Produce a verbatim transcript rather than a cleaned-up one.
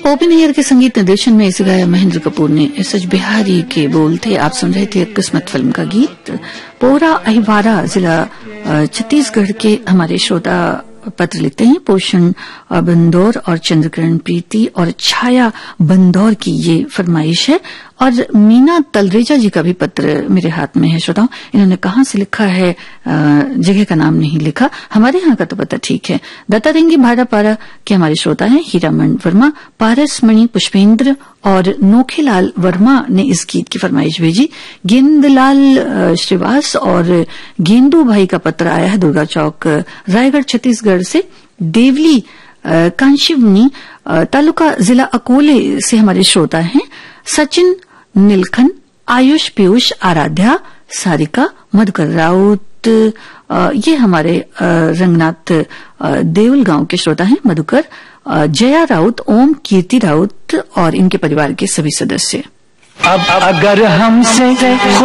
OP Nayyar के संगीत निर्देशन में इसे गाया महेंद्र कपूर ने। एस एच बिहारी के बोल थे। आप सुन रहे थे किस्मत फिल्म का गीत। पोरा अहिवारा जिला छत्तीसगढ़ के हमारे श्रोता पत्र लिखते हैं। पोषण बंदौर और चंद्रकिरण प्रीति और छाया बंदौर की ये फरमाइश है। और मीना तलरेजा जी का भी पत्र मेरे हाथ में है श्रोताओं। इन्होंने कहां से लिखा है, जगह का नाम नहीं लिखा। हमारे यहाँ का तो पता ठीक है। दत्तारेंगी भाड़ापारा के हमारे श्रोता हैं हीरामण वर्मा, पारसमणि पुष्पेंद्र और नोखेलाल वर्मा ने इस गीत की फरमाइश भेजी। गेंदलाल श्रीवास और गेंदू भाई का पत्र आया है दुर्गा चौक रायगढ़ छत्तीसगढ़ से। देवली कांशीवनी तालुका जिला अकोले से हमारे श्रोता हैं सचिन नीलखन, आयुष पीयूष, आराध्या, सारिका, मधुकर राउत। ये हमारे रंगनाथ देवल गांव के श्रोता हैं मधुकर, जया राउत, ओम, कीर्ति राउत और इनके परिवार के सभी सदस्य। अब अगर हमसे